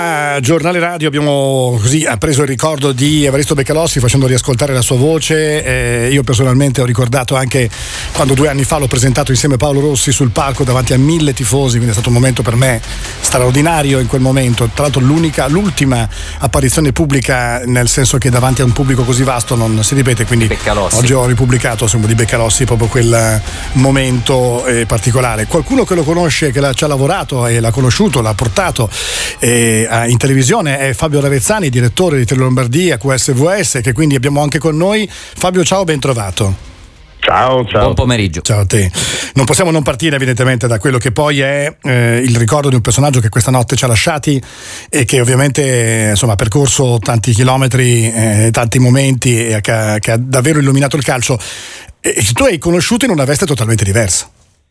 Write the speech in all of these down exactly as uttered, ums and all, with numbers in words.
A Giornale Radio abbiamo così preso il ricordo di Evaristo Beccalossi facendo riascoltare la sua voce. Eh, io personalmente ho ricordato anche quando due anni fa l'ho presentato insieme a Paolo Rossi sul palco davanti a mille tifosi, quindi è stato un momento per me straordinario in quel momento. Tra l'altro l'unica, l'ultima apparizione pubblica, nel senso che davanti a un pubblico così vasto non si ripete, quindi Beccalossi. Oggi ho ripubblicato insomma, di Beccalossi proprio quel momento eh, particolare. Qualcuno che lo conosce, che l'ha, ci ha lavorato e l'ha conosciuto, l'ha portato eh, in televisione è Fabio Ravezzani, direttore di Tele Lombardia, Q S V S, che quindi abbiamo anche con noi. Fabio, ciao, ben trovato. Ciao, ciao. Buon pomeriggio. Ciao a te. Non possiamo non partire evidentemente da quello che poi è eh, il ricordo di un personaggio che questa notte ci ha lasciati e che ovviamente insomma ha percorso tanti chilometri, eh, tanti momenti e che ha, che ha davvero illuminato il calcio. E, e tu hai conosciuto in una veste totalmente diversa.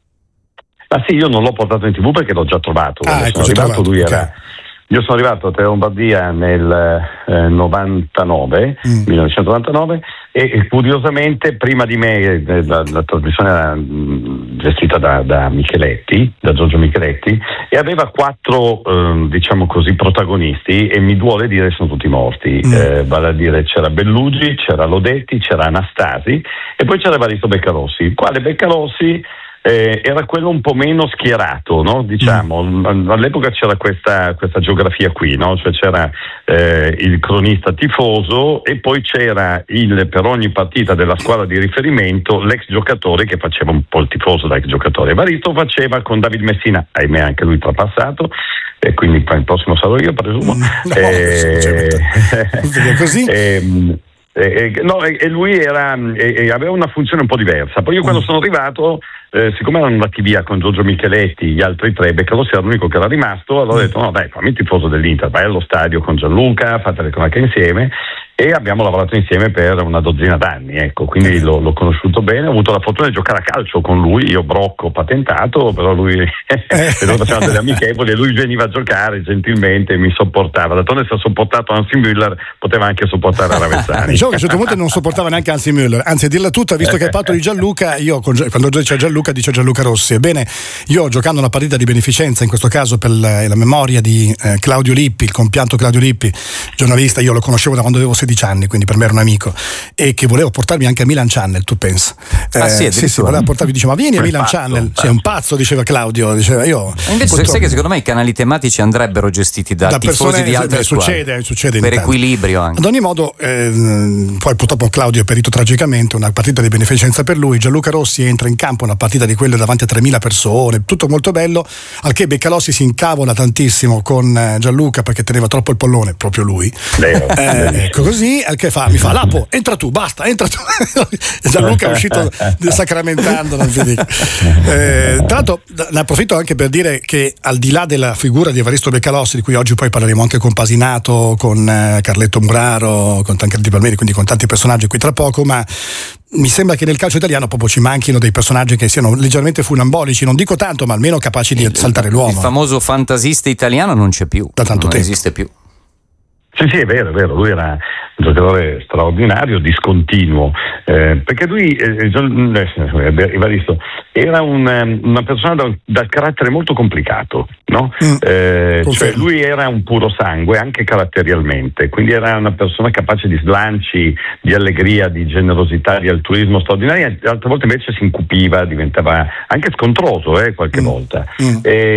Ah sì, io non l'ho portato in TV perché l'ho già trovato. Ah, ecco, sono arrivato, trovato, lui okay. era... Io sono arrivato a Tele Lombardia nel eh, novantanove, mm. millenovecentonovantanove e, e curiosamente prima di me eh, la, la trasmissione era mh, gestita da, da Micheletti, da Giorgio Micheletti, e aveva quattro eh, diciamo così protagonisti e mi duole dire sono tutti morti, mm. eh, vale a dire c'era Bellugi, c'era Lodetti, c'era Anastasi e poi c'era Evaristo Beccalossi, il quale Beccalossi Eh, era quello un po' meno schierato, no? Diciamo, mm. all'epoca c'era questa, questa geografia qui, no? Cioè c'era eh, il cronista tifoso e poi c'era il, per ogni partita della squadra di riferimento, l'ex giocatore che faceva un po' il tifoso da ex giocatore. Evaristo faceva con David Messina, ahimè anche lui trapassato, e quindi il prossimo sarò io, presumo. No, eh, così? eh, Eh, eh, no, e eh, lui era, eh, eh, aveva una funzione un po' diversa. Poi io quando sono arrivato, eh, siccome erano andati via con Giorgio Micheletti, gli altri tre, Beccalossi era l'unico che era rimasto, allora ho detto no dai, fammi il tifoso dell'Inter, vai allo stadio con Gianluca, fate le cronache insieme, e abbiamo lavorato insieme per una dozzina d'anni, ecco, quindi l'ho, l'ho conosciuto bene, ho avuto la fortuna di giocare a calcio con lui, io brocco patentato, però lui e noi facevamo delle amichevoli e lui veniva a giocare gentilmente e mi sopportava. D'altronde se ha sopportato Hansi Müller poteva anche sopportare Ravezzani. Diciamo che a un certo punto non sopportava neanche Hansi Müller, anzi a dirla tutta, visto che è patto di Gianluca, io con, quando dice Gianluca dice Gianluca Rossi. Ebbene, io giocando una partita di beneficenza, in questo caso per la, la memoria di eh, Claudio Lippi, il compianto Claudio Lippi, giornalista, io lo conoscevo da quando avevo sedici anni, quindi per me era un amico, e che voleva portarmi anche a Milan Channel, tu pensa? Ah, eh, sì, sì, sì, voleva portarmi, diceva vieni a Milan pazzo, Channel, sei un pazzo, diceva Claudio, diceva io. E invece purtroppo... sai che secondo me i canali tematici andrebbero gestiti da, da tifosi persone, di altre beh, squadre. Succede, succede per equilibrio anche. Ad ogni modo, eh, poi purtroppo Claudio è perito tragicamente, una partita di beneficenza per lui, Gianluca Rossi entra in campo, una partita di quelle davanti a tremila persone, tutto molto bello, al che Beccalossi si incavola tantissimo con Gianluca perché teneva troppo il pollone, proprio lui. Eh, ecco così, al che fa, mi fa Lapo, entra tu, basta, entra tu. Gianluca è uscito sacramentando, non vi dico. Eh, tra l'altro ne approfitto anche per dire che al di là della figura di Evaristo Beccalossi, di cui oggi poi parleremo anche con Pasinato, con eh, Carletto Muraro, con Tancredi Palmieri, quindi con tanti personaggi qui tra poco, ma mi sembra che nel calcio italiano proprio ci manchino dei personaggi che siano leggermente funambolici, non dico tanto, ma almeno capaci di saltare l'uomo. Il famoso fantasista italiano non c'è più, da tanto non tempo. esiste più. Sì, sì, è vero, è vero, lui era un giocatore straordinario, discontinuo, eh, perché lui, eh, Evaristo, era un, una persona dal, dal carattere molto complicato, no? Mm, eh, cioè lui era un puro sangue, anche caratterialmente, quindi era una persona capace di slanci, di allegria, di generosità, di altruismo straordinaria, altre volte invece si incupiva, diventava anche scontroso eh, qualche mm. volta. Mm.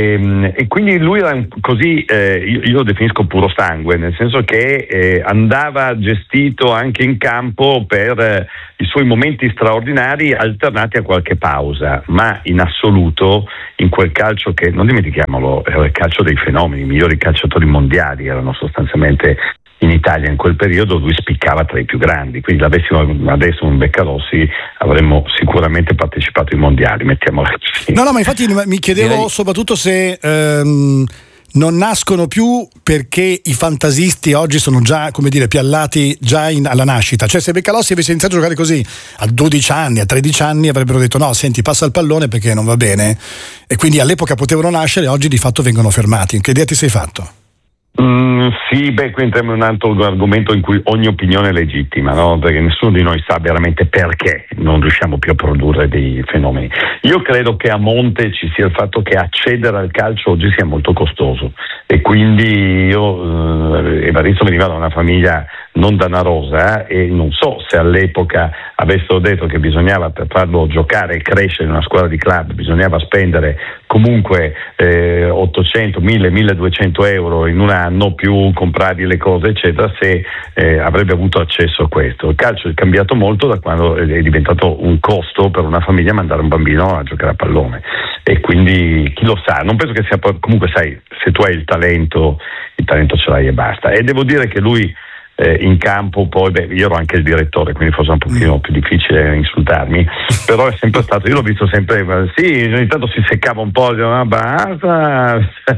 E, e quindi lui era un, così, eh, io, io lo definisco puro sangue, nel senso che eh, andava gestito anche in campo per eh, i suoi momenti straordinari alternati a qualche pausa, ma in assoluto in quel calcio che, non dimentichiamolo, era il calcio dei fenomeni, i migliori calciatori mondiali erano sostanzialmente in Italia in quel periodo, lui spiccava tra i più grandi, quindi l'avessimo adesso un Beccalossi avremmo sicuramente partecipato ai mondiali, mettiamola così. No, no, ma infatti mi chiedevo Direi... soprattutto se ehm, non nascono più perché i fantasisti oggi sono già, come dire, piallati già in, alla nascita. Cioè se Beccalossi avesse iniziato a giocare così a dodici anni, a tredici anni avrebbero detto no, senti, passa il pallone perché non va bene, e quindi all'epoca potevano nascere, oggi di fatto vengono fermati. Che idea ti sei fatto? Mm, Sì, beh, qui entriamo in un altro argomento in cui ogni opinione è legittima, no? Perché nessuno di noi sa veramente perché non riusciamo più a produrre dei fenomeni. Io credo che a monte ci sia il fatto che accedere al calcio oggi sia molto costoso e quindi io, eh, Evaristo veniva da una famiglia non danarosa eh, e non so se all'epoca avessero detto che bisognava, per farlo giocare e crescere in una squadra di club, bisognava spendere comunque eh, ottocento, mille, milleduecento euro in un anno più comprargli le cose eccetera, se eh, avrebbe avuto accesso a questo. Il calcio è cambiato molto da quando è diventato un costo per una famiglia mandare un bambino a giocare a pallone e quindi chi lo sa, non penso che sia, comunque sai, se tu hai il talento, il talento ce l'hai e basta. E devo dire che lui Eh, in campo poi, beh, io ero anche il direttore, quindi forse è un pochino più difficile insultarmi, però è sempre stato, io l'ho visto sempre, sì, ogni tanto si seccava un po', diceva ah, basta,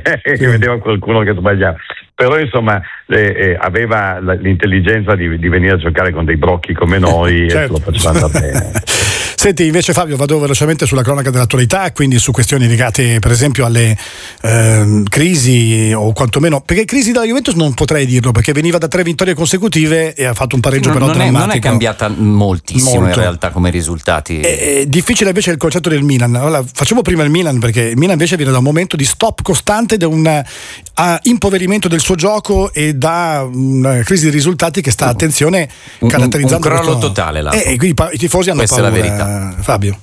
e vedeva qualcuno che sbagliava, però insomma eh, eh, aveva la, l'intelligenza di, di venire a giocare con dei brocchi come noi certo. E lo faceva andare bene. Senti, invece Fabio, vado velocemente sulla cronaca dell'attualità, quindi su questioni legate per esempio alle eh, crisi o quantomeno, perché crisi della Juventus non potrei dirlo perché veniva da tre vittorie consecutive e ha fatto un pareggio non, però non drammatico. È, non è cambiata moltissimo Molto. In realtà come risultati. È, è difficile invece il concetto del Milan. Allora, facciamo prima il Milan perché il Milan invece viene da un momento di stop costante, da un uh, impoverimento del suo gioco e da una crisi di risultati che sta, attenzione, caratterizzando un, un crollo questo... totale là. E, e quindi i tifosi hanno Questa paura. È la verità. Fabio.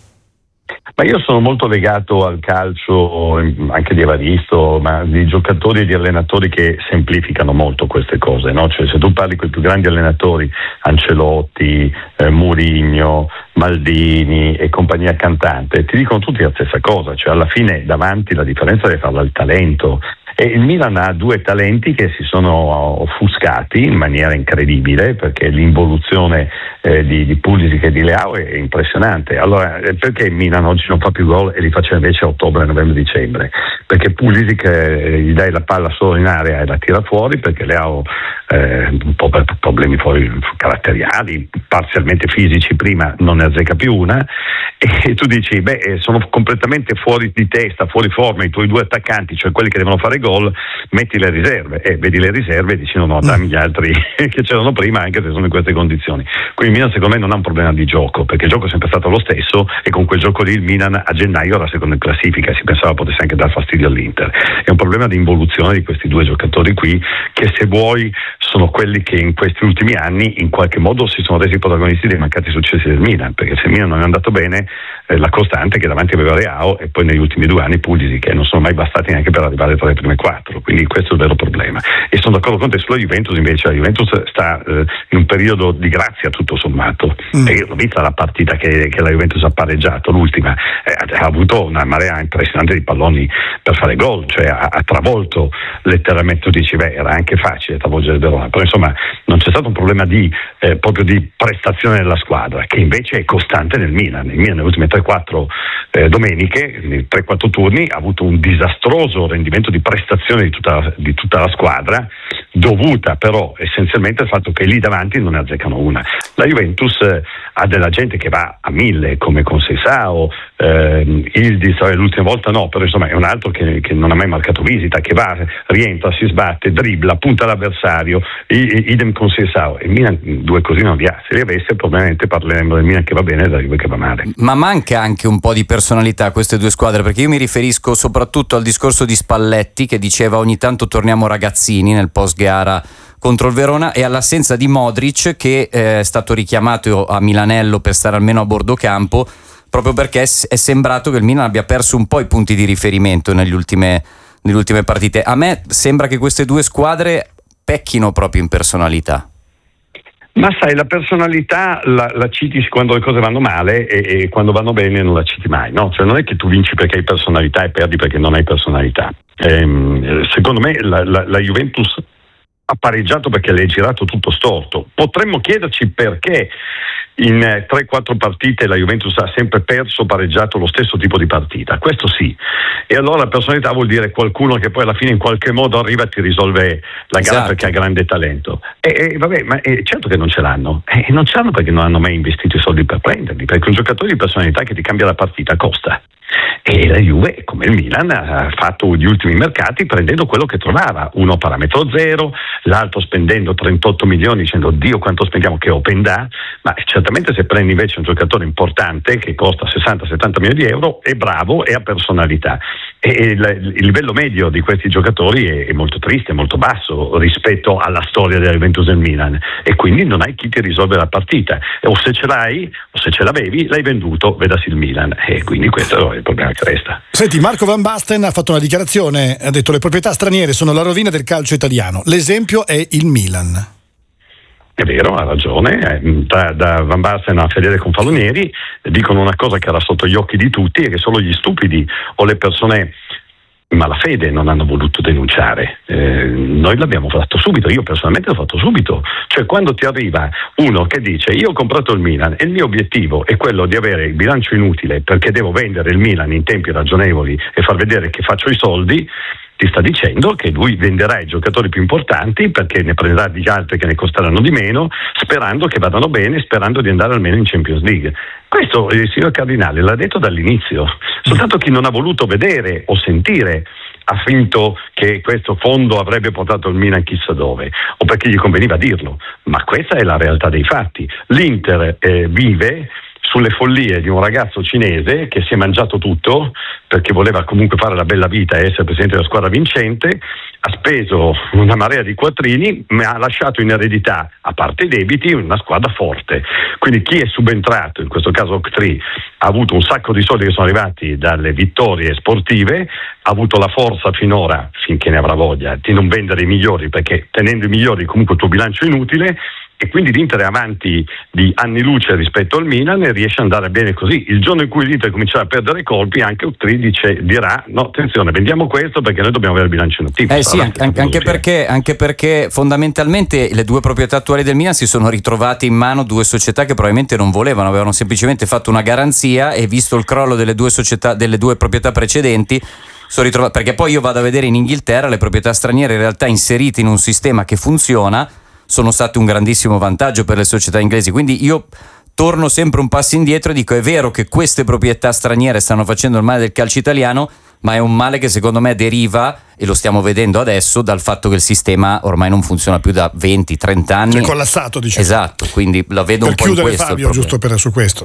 Ma io sono molto legato al calcio anche di Evaristo, ma di giocatori e di allenatori che semplificano molto queste cose, no? Cioè se tu parli con i più grandi allenatori, Ancelotti, eh, Mourinho, Maldini e compagnia cantante, ti dicono tutti la stessa cosa, cioè alla fine davanti la differenza deve farla il talento. E il Milan ha due talenti che si sono offuscati in maniera incredibile perché l'involuzione eh, di, di Pulisic e di Leao è, è impressionante. Allora perché il Milan oggi non fa più gol e li faccia invece a ottobre, novembre, dicembre? Perché Pulisic eh, gli dai la palla solo in area e la tira fuori, perché Leao eh, un po' per problemi fuori, caratteriali, parzialmente fisici prima non ne azzecca più una e tu dici beh sono completamente fuori di testa, fuori forma i tuoi due attaccanti, cioè quelli che devono fare gol, metti le riserve e vedi le riserve e dici no no dammi gli altri che c'erano prima anche se sono in queste condizioni. Quindi il Milan secondo me non ha un problema di gioco perché il gioco è sempre stato lo stesso e con quel gioco lì il Milan a gennaio era secondo in classifica, si pensava potesse anche dar fastidio all'Inter. È un problema di involuzione di questi due giocatori qui che se vuoi sono quelli che in questi ultimi anni in qualche modo si sono resi protagonisti dei mancati successi del Milan, perché se il Milan non è andato bene eh, la costante è che davanti aveva Leao e poi negli ultimi due anni Pulisic che non sono mai bastati neanche per arrivare tra le prime quattro, quindi questo è il vero problema. E sono d'accordo con te sulla Juventus, invece la Juventus sta eh, in un periodo di grazia tutto sommato, mm. e io l'ho vista la partita che, che la Juventus ha pareggiato, l'ultima, eh, ha avuto una marea impressionante di palloni per fare gol, cioè ha, ha travolto letteralmente, tu dici beh era anche facile travolgere il Verona, però insomma non c'è stato un problema di eh, proprio di prestazione della squadra, che invece è costante nel Milan. Il Milan nelle ultime tre quattro eh, domeniche, nei tre quattro turni, ha avuto un disastroso rendimento di prestazione di tutta, di tutta la squadra, dovuta però essenzialmente al fatto che lì davanti non ne azzeccano una. La Juventus eh, ha della gente che va a mille, come con Seisao, eh, Ildiz, l'ultima volta no, però insomma è un altro che, che non ha mai marcato visita, che va, rientra, si sbatte, dribbla, punta l'avversario, idem con Seisao. Il Milan due così non li ha, se li avesse probabilmente parleremmo del Milan che va bene e della Juve che va male. Ma manca anche un po' di personalità a queste due squadre, perché io mi riferisco soprattutto al discorso di Spalletti che diceva ogni tanto torniamo ragazzini nel post gara contro il Verona, e all'assenza di Modric che eh, è stato richiamato a Milanello per stare almeno a bordo campo, proprio perché è sembrato che il Milan abbia perso un po' i punti di riferimento negli ultime, nelle ultime partite. A me sembra che queste due squadre pecchino proprio in personalità. Ma sai, la personalità la, la citi quando le cose vanno male e, e quando vanno bene non la citi mai, no? Cioè non è che tu vinci perché hai personalità e perdi perché non hai personalità. Ehm, secondo me la, la, la Juventus ha pareggiato perché le è girato tutto storto. Potremmo chiederci perché in tre quattro partite la Juventus ha sempre perso o pareggiato lo stesso tipo di partita, questo sì, e allora la personalità vuol dire qualcuno che poi alla fine in qualche modo arriva e ti risolve la gara, esatto, perché ha grande talento e, e vabbè, ma è certo che non ce l'hanno, e non ce l'hanno perché non hanno mai investito i soldi per prenderli, perché un giocatore di personalità che ti cambia la partita costa. E la Juve, come il Milan, ha fatto gli ultimi mercati prendendo quello che trovava, uno a parametro zero, l'altro spendendo trentotto milioni dicendo Dio quanto spendiamo, che open da, ma certamente se prendi invece un giocatore importante che costa sessanta settanta milioni di euro è bravo e ha personalità, e il, il livello medio di questi giocatori è, è molto triste, è molto basso rispetto alla storia della Juventus e del Milan, e quindi non hai chi ti risolve la partita, o se ce l'hai o se ce l'avevi l'hai venduto, vedasi il Milan, e quindi questo è il problema che resta. Senti, Marco Van Basten ha fatto una dichiarazione, ha detto le proprietà straniere sono la rovina del calcio italiano, l'esempio è il Milan. È vero, ha ragione, da, da Van Basten a Fedele Confalonieri dicono una cosa che era sotto gli occhi di tutti, e che solo gli stupidi o le persone in malafede non hanno voluto denunciare. Eh, noi l'abbiamo fatto subito, io personalmente l'ho fatto subito, cioè quando ti arriva uno che dice io ho comprato il Milan e il mio obiettivo è quello di avere il bilancio inutile perché devo vendere il Milan in tempi ragionevoli e far vedere che faccio i soldi, ti sta dicendo che lui venderà i giocatori più importanti perché ne prenderà di altri che ne costeranno di meno, sperando che vadano bene, sperando di andare almeno in Champions League. Questo il signor Cardinale l'ha detto dall'inizio, soltanto chi non ha voluto vedere o sentire ha finto che questo fondo avrebbe portato il Milan chissà dove, o perché gli conveniva dirlo, ma questa è la realtà dei fatti. L'Inter eh, vive sulle follie di un ragazzo cinese che si è mangiato tutto perché voleva comunque fare la bella vita e essere presidente della squadra vincente, ha speso una marea di quattrini ma ha lasciato in eredità, a parte i debiti, una squadra forte. Quindi chi è subentrato, in questo caso Octree, ha avuto un sacco di soldi che sono arrivati dalle vittorie sportive, ha avuto la forza finora, finché ne avrà voglia, di non vendere i migliori, perché tenendo i migliori comunque il tuo bilancio è inutile, e quindi l'Inter è avanti di anni luce rispetto al Milan e riesce ad andare bene così. Il giorno in cui l'Inter comincerà a perdere colpi, anche Octree dice, dirà no, attenzione, vendiamo questo perché noi dobbiamo avere il bilancio inutile. Eh sì, anche, anche, perché, anche perché fondamentalmente le due proprietà attuali del Milan si sono ritrovate in mano due società che probabilmente non volevano, avevano semplicemente fatto una garanzia e visto il crollo delle due società, delle due proprietà precedenti, sono ritrovate, perché poi io vado a vedere in Inghilterra le proprietà straniere in realtà inserite in un sistema che funziona sono state un grandissimo vantaggio per le società inglesi, quindi io torno sempre un passo indietro e dico è vero che queste proprietà straniere stanno facendo il male del calcio italiano, ma è un male che secondo me deriva, e lo stiamo vedendo adesso, dal fatto che il sistema ormai non funziona più da venti trenta anni. È collassato, diciamo. Esatto, quindi la vedo per un po' in questo. Per chiudere, Fabio, giusto per, su questo.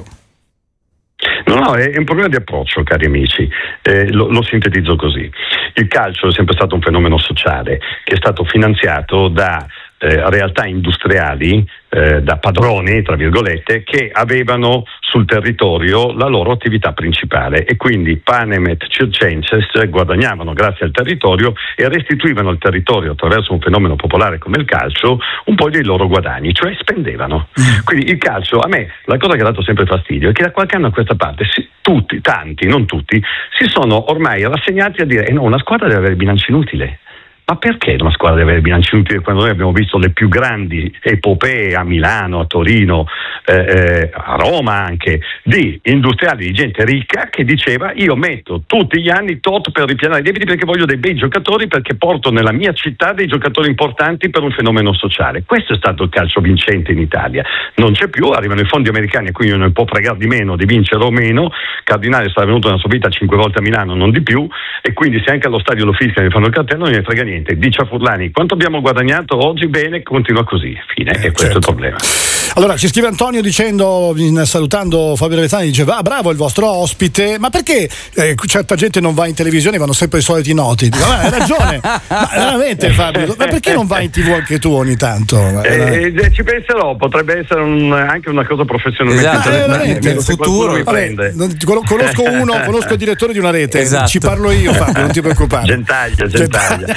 No, no, è un problema di approccio, cari amici, eh, lo, lo sintetizzo così. Il calcio è sempre stato un fenomeno sociale che è stato finanziato da Eh, realtà industriali, eh, da padroni tra virgolette, che avevano sul territorio la loro attività principale, e quindi panem et circenses guadagnavano grazie al territorio e restituivano al territorio attraverso un fenomeno popolare come il calcio un po' dei loro guadagni, cioè spendevano. Quindi il calcio, a me la cosa che ha dato sempre fastidio è che da qualche anno a questa parte si, tutti, tanti, non tutti, si sono ormai rassegnati a dire eh no, una squadra deve avere bilancio inutile. Ma perché una squadra deve avere bilancio inutile quando noi abbiamo visto le più grandi epopee a Milano, a Torino, eh, eh, a Roma anche, di industriali, di gente ricca che diceva io metto tutti gli anni tot per ripianare i debiti perché voglio dei bei giocatori, perché porto nella mia città dei giocatori importanti per un fenomeno sociale. Questo è stato il calcio vincente in Italia. Non c'è più, arrivano i fondi americani e quindi non può fregare di meno di vincere o meno. Cardinale sarà venuto nella sua vita cinque volte a Milano, non di più, e quindi se anche allo stadio lo fischiano e fanno il cartello non ne frega niente. Dice a Furlani quanto abbiamo guadagnato oggi, bene, continua così, fine, eh, e questo certo. È il problema. Allora ci scrive Antonio dicendo, salutando Fabio Revezzani, dice ah, bravo il vostro ospite, ma perché eh, certa gente non va in televisione, vanno sempre i soliti noti? Dico, hai ragione, ma veramente Fabio, ma perché non vai in tv anche tu ogni tanto? Eh, eh, ci penserò, potrebbe essere un, anche una cosa professionale. Esatto, eh, nel futuro mi prende. Vabbè, conosco uno, conosco il direttore di una rete, esatto. Ci parlo io Fabio, non ti preoccupare. Gentaglia, gentaglia.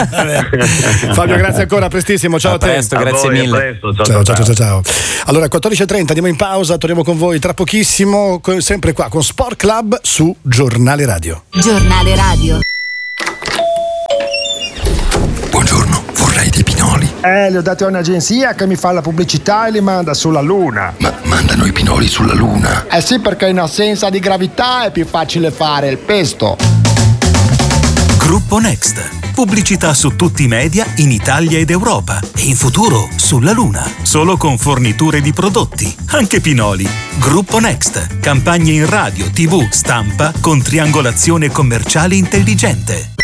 Fabio, grazie ancora, prestissimo, ciao a, a te. Presto, grazie a voi, mille. Presto, ciao, ciao, ciao, ciao, ciao. Allora, quattordici e trenta, andiamo in pausa, torniamo con voi tra pochissimo, sempre qua con Sport Club su Giornale Radio. Giornale Radio. Buongiorno, vorrei dei pinoli. Eh, li ho dati a un'agenzia che mi fa la pubblicità e li manda sulla Luna. Ma mandano i pinoli sulla Luna? Eh sì, perché in assenza di gravità è più facile fare il pesto. Gruppo Next. Pubblicità su tutti i media in Italia ed Europa e in futuro sulla Luna. Solo con forniture di prodotti, anche Pinoli. Gruppo Next. Campagne in radio, tivù, stampa con triangolazione commerciale intelligente.